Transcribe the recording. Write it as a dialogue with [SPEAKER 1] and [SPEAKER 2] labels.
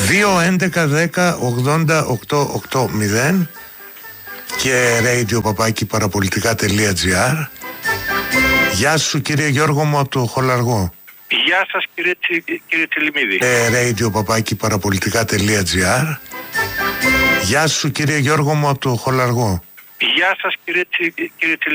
[SPEAKER 1] 2-11-10-80-880 και radio@parapolitica.gr. Γεια σου κύριε Γιώργο μου από το Χολαργό.
[SPEAKER 2] Γεια σας κύριε Τσιλιμίδη.
[SPEAKER 1] radio@parapolitica.gr. Γεια σου κύριε Γιώργο μου από το Χολαργό.
[SPEAKER 2] Γεια σας κύριε Τσιλιμίδη.